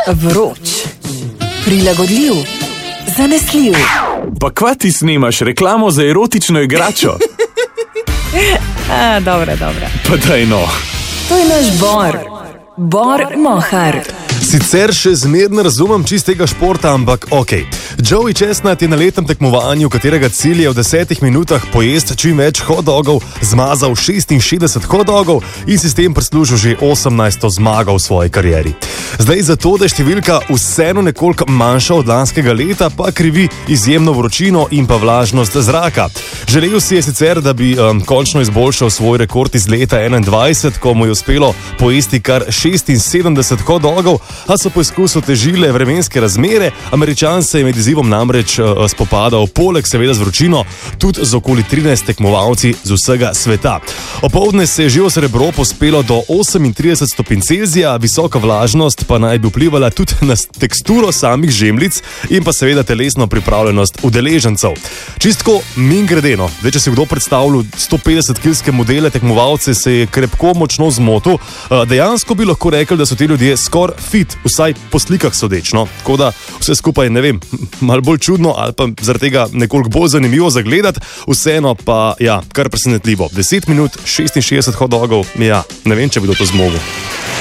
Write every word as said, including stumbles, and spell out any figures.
Vroč, prilagodljiv, zanesljiv. Pa kva ti snimaš reklamo za erotično igračo? A, dobro, dobro. Pa daj no. To je naš Bor, Bor Mohar. Sicer še zmer ne razumem čistega športa, ampak okej. Okay. Joey Chestnut je na letnem tekmovanju, katerega cilj je v desetih minutah pojesti čim več hot dogov, zmazal šestinšestdeset hot dogov in si s tem prislužil že osemnajsto zmago v svoji karieri. Zdaj za to, da je številka vseeno nekoliko manjša od lanskega leta, pa krivi izjemno vročino in pa vlažnost zraka. Želel si je sicer, da bi um, končno izboljšal svoj rekord iz leta enaindvajset, ko mu je uspelo pojesti kar šestinsedemdeset hot dogov, a so poizkusu težile vremenske razmere. Američan se je med izzivom namreč uh, spopadal poleg seveda z vročino tudi z okoli trinajst tekmovalci z vsega sveta. Opoldne se je že v srebro pospelo do osemintrideset stopinj Celzija, visoka vlažnost pa naj bi vplivala tudi na teksturo samih žemljic in pa seveda telesno pripravljenost udeležencev. Čistko mimogrede, no, če si kdo predstavljal stopetdesetkilske modele tekmovalce, se je krepko močno zmotil. Uh, dejansko bi lahko rekel, da so ti ljudje skoraj fit, vsaj po slikah sodeč, no. Tako da vse skupaj, ne vem, malo bolj čudno ali pa zaradi tega nekoliko bolj zanimivo za gledati, vseeno pa, ja, kar presenetljivo. deset minut, šestinšestdeset hot dogov, ja, ne vem, če bi do to zmogel.